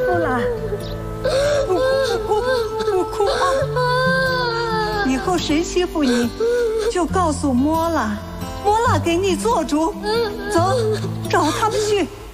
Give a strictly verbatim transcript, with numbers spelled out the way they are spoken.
服了，不哭不哭不哭啊！以后谁欺负你，就告诉莫拉，莫拉给你做主。走，找他们去。